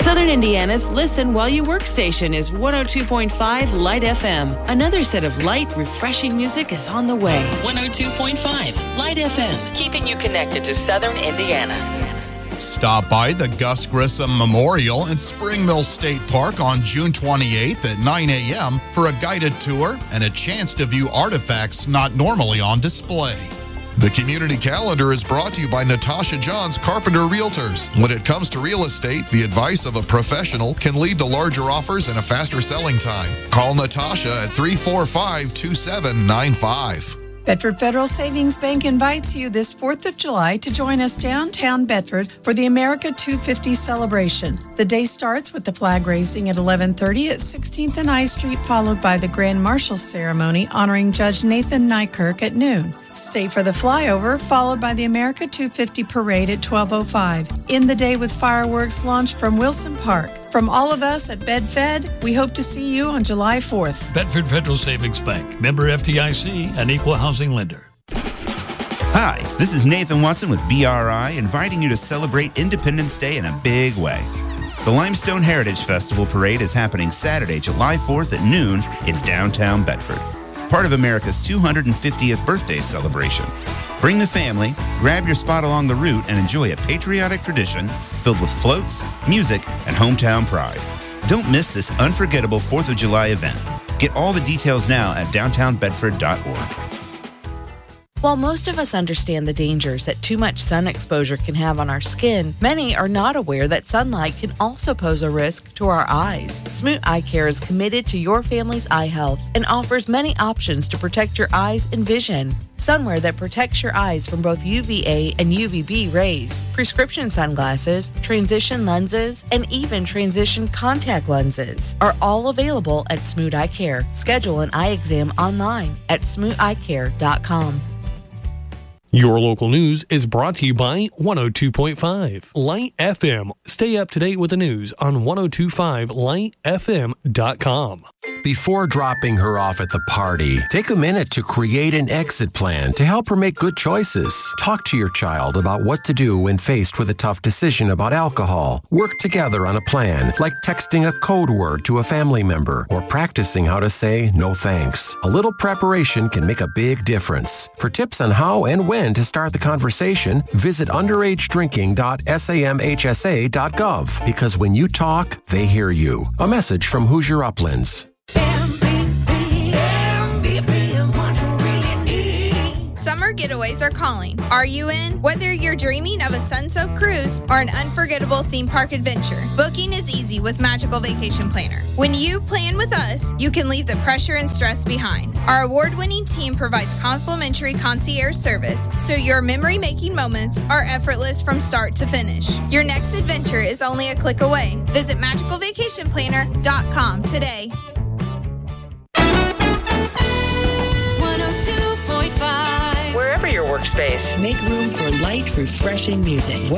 Southern Indiana's Listen While You Work station is 102.5 Light FM. Another set of light, refreshing music is on the way. 102.5 Light FM, keeping you connected to Southern Indiana. Stop by the Gus Grissom Memorial in Spring Mill State Park on June 28th at 9 a.m. for a guided tour and a chance to view artifacts not normally on display. The community calendar is brought to you by Natasha Johns Carpenter Realtors. When it comes to real estate, the advice of a professional can lead to larger offers and a faster selling time. Call Natasha at 345-2795. Bedford Federal Savings Bank invites you this 4th of July to join us downtown Bedford for the America 250 celebration. The day starts with the flag raising at 11:30 at 16th and I Street, followed by the Grand Marshal ceremony honoring Judge Nathan Nykirk at noon. Stay for the flyover, followed by the America 250 parade at 12:05. End the day with fireworks launched from Wilson Park. From all of us at BedFed, we hope to see you on July 4th. Bedford Federal Savings Bank, member FDIC, and equal housing lender. Hi, this is Nathan Watson with BRI, inviting you to celebrate Independence Day in a big way. The Limestone Heritage Festival Parade is happening Saturday, July 4th at noon in downtown Bedford, part of America's 250th birthday celebration. Bring the family, grab your spot along the route, and enjoy a patriotic tradition filled with floats, music, and hometown pride. Don't miss this unforgettable 4th of July event. Get all the details now at downtownbedford.org. While most of us understand the dangers that too much sun exposure can have on our skin, many are not aware that sunlight can also pose a risk to our eyes. Smoot Eye Care is committed to your family's eye health and offers many options to protect your eyes and vision. Sunwear that protects your eyes from both UVA and UVB rays, prescription sunglasses, transition lenses, and even transition contact lenses are all available at Smoot Eye Care. Schedule an eye exam online at SmootEyeCare.com. Your local news is brought to you by 102.5 Light FM. Stay up to date with the news on 1025lightfm.com. Before dropping her off at the party, take a minute to create an exit plan to help her make good choices. Talk to your child about what to do when faced with a tough decision about alcohol. Work together on a plan, like texting a code word to a family member or practicing how to say no thanks. A little preparation can make a big difference. For tips on how and when to start the conversation, visit underagedrinking.samhsa.gov, because when you talk, they hear you. A message from Hoosier Uplands. Summer getaways are calling. Are you in? Whether you're dreaming of a sun-soaked cruise or an unforgettable theme park adventure, booking is easy with Magical Vacation Planner. When you plan with us, you can leave the pressure and stress behind. Our award-winning team provides complimentary concierge service, so your memory-making moments are effortless from start to finish. Your next adventure is only a click away. Visit magicalvacationplanner.com today. 102.5. Wherever your workspace, Make room for light, refreshing music.